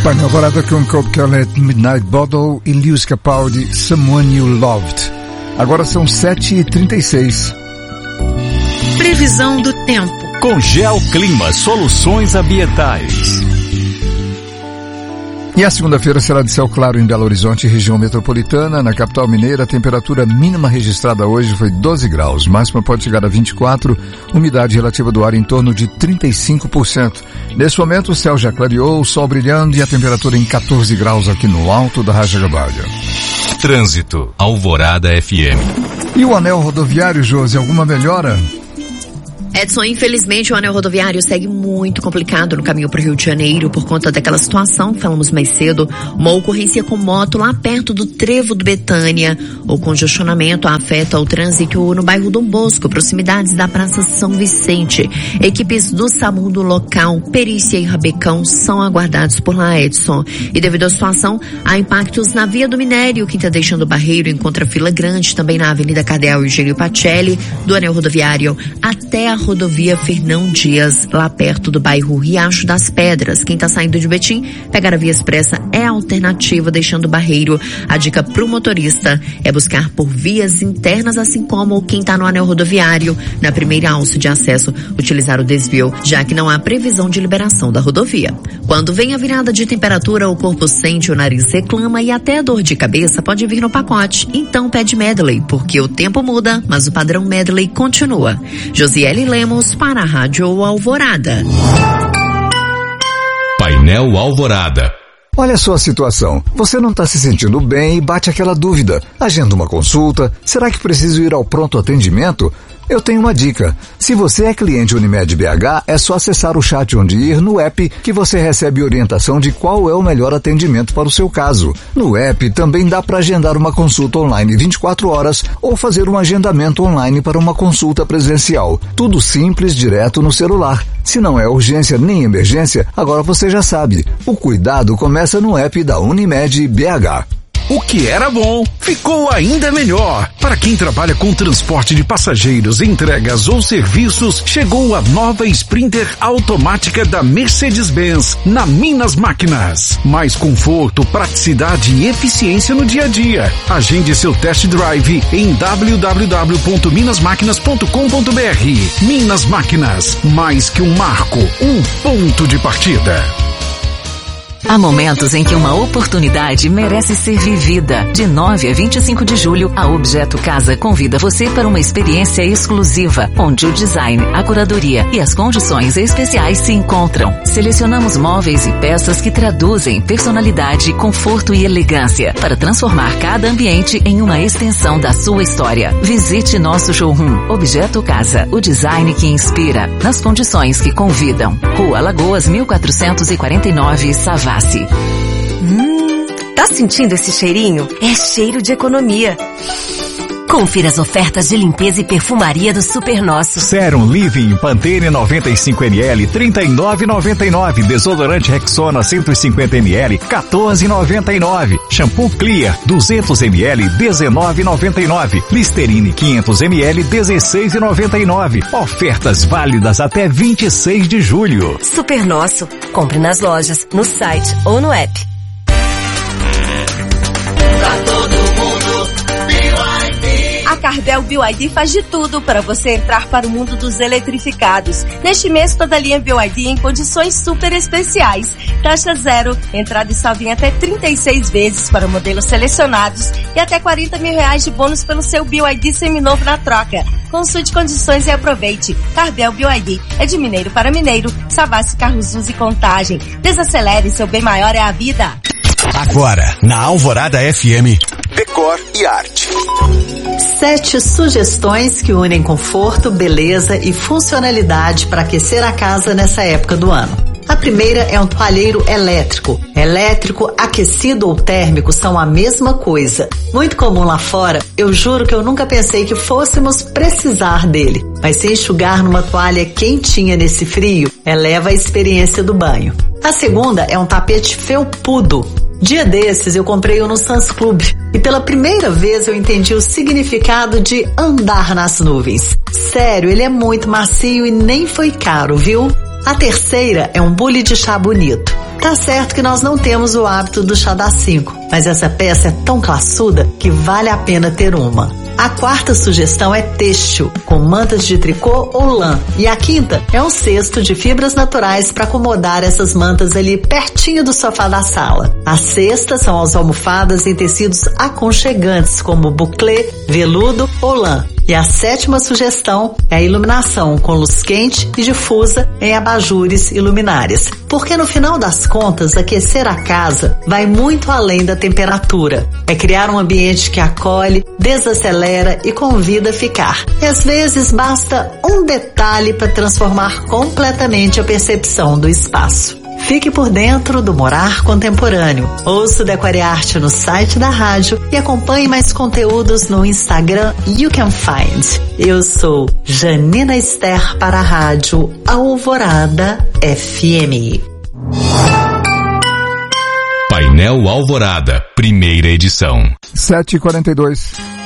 Painel Alvorada com Cobb Kellett, Midnight Bottle e Lewis Capaldi, Someone You Loved. Agora são 7h36. Previsão do tempo. Com Geoclima, soluções ambientais. E a segunda-feira será de céu claro em Belo Horizonte, região metropolitana. Na capital mineira, a temperatura mínima registrada hoje foi 12 graus. Máxima pode chegar a 24, umidade relativa do ar em torno de 35%. Nesse momento, o céu já clareou, o sol brilhando e a temperatura em 14 graus aqui no alto da Raja Gabalha. Trânsito, Alvorada FM. E o anel rodoviário, Josi, alguma melhora? Edson, infelizmente o anel rodoviário segue muito complicado no caminho para o Rio de Janeiro por conta daquela situação que falamos mais cedo, uma ocorrência com moto lá perto do Trevo do Betânia. O congestionamento afeta o trânsito no bairro Dom Bosco, proximidades da Praça São Vicente. Equipes do SAMU do local, perícia e rabecão são aguardados por lá, Edson. E devido à situação, há impactos na Via do Minério, que está deixando o Barreiro encontra fila grande, também na Avenida Cardeal Eugênio Pacelli, do anel rodoviário até a rodovia Fernão Dias, lá perto do bairro Riacho das Pedras. Quem está saindo de Betim, pegar a via expressa é a alternativa, deixando o Barreiro. A dica para o motorista é buscar por vias internas, assim como quem está no anel rodoviário, na primeira alça de acesso, utilizar o desvio, já que não há previsão de liberação da rodovia. Quando vem a virada de temperatura, o corpo sente, o nariz reclama e até a dor de cabeça pode vir no pacote. Então pede Medley, porque o tempo muda, mas o padrão Medley continua. Josiele Lemos para a Rádio Alvorada. Painel Alvorada. Olha só a situação. Você não está se sentindo bem e bate aquela dúvida. Agenda uma consulta. Será que preciso ir ao pronto atendimento? Eu tenho uma dica. Se você é cliente Unimed BH, é só acessar o chat Onde Ir no app que você recebe orientação de qual é o melhor atendimento para o seu caso. No app também dá para agendar uma consulta online 24 horas ou fazer um agendamento online para uma consulta presencial. Tudo simples, direto no celular. Se não é urgência nem emergência, agora você já sabe. O cuidado começa no app da Unimed BH. O que era bom ficou ainda melhor. Para quem trabalha com transporte de passageiros, entregas ou serviços, chegou a nova Sprinter automática da Mercedes-Benz na Minas Máquinas. Mais conforto, praticidade e eficiência no dia a dia. Agende seu test drive em www.minasmaquinas.com.br. Minas Máquinas, mais que um marco, um ponto de partida. Há momentos em que uma oportunidade merece ser vivida. De 9 a 25 de julho, a Objeto Casa convida você para uma experiência exclusiva, onde o design, a curadoria e as condições especiais se encontram. Selecionamos móveis e peças que traduzem personalidade, conforto e elegância, para transformar cada ambiente em uma extensão da sua história. Visite nosso showroom. Objeto Casa, o design que inspira, nas condições que convidam. Rua Lagoas 1449, Savassi. Tá sentindo esse cheirinho? É cheiro de economia. Confira as ofertas de limpeza e perfumaria do Super Nosso. Serum Living Pantene 95ml, R$39,99. Desodorante Rexona 150ml, R$14,99. Shampoo Clear 200ml, R$19,99. Listerine 500ml, R$16,99. Ofertas válidas até 26 de julho. Super Nosso. Compre nas lojas, no site ou no app. Pra todo mundo, A Carvel BYD faz de tudo para você entrar para o mundo dos eletrificados. Neste mês, toda a linha BYD em condições super especiais. Taxa zero, entrada e saldo em até 36 vezes para modelos selecionados e até R$40 mil de bônus pelo seu BYD seminovo na troca. Consulte condições e aproveite. Carvel BYD é de mineiro para mineiro, Savassi, Carros Uso e Contagem. Desacelere, seu bem maior é a vida. Agora, na Alvorada FM, Decor e Arte. 7 sugestões que unem conforto, beleza e funcionalidade para aquecer a casa nessa época do ano. A primeira é um toalheiro elétrico. Elétrico, aquecido ou térmico são a mesma coisa. Muito comum lá fora, eu juro que eu nunca pensei que fôssemos precisar dele. Mas se enxugar numa toalha quentinha nesse frio, eleva a experiência do banho. A segunda é um tapete felpudo. Dia desses eu comprei um no Sans Club e pela primeira vez eu entendi o significado de andar nas nuvens. Sério, ele é muito macio e nem foi caro, viu? A terceira é um bule de chá bonito. Tá certo que nós não temos o hábito do chá das 5, mas essa peça é tão classuda que vale a pena ter uma. A quarta sugestão é têxtil, com mantas de tricô ou lã. E a quinta é um cesto de fibras naturais para acomodar essas mantas ali pertinho do sofá da sala. As sextas são as almofadas em tecidos aconchegantes, como buclê, veludo ou lã. E a sétima sugestão é a iluminação com luz quente e difusa em abajures e luminárias. Porque no final das contas, aquecer a casa vai muito além da temperatura. É criar um ambiente que acolhe, desacelera e convida a ficar. E às vezes basta um detalhe para transformar completamente a percepção do espaço. Fique por dentro do Morar Contemporâneo. Ouça o Decore Arte no site da rádio e acompanhe mais conteúdos no Instagram You Can Find. Eu sou Janina Esther para a rádio Alvorada FM. Painel Alvorada, primeira edição. 7h42.